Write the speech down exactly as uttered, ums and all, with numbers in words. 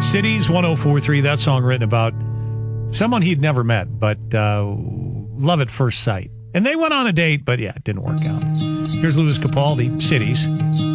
Cities one oh four point three, that song written about someone he'd never met, but uh, love at first sight. And they went on a date, but yeah, it didn't work out. Here's Louis Capaldi, Cities.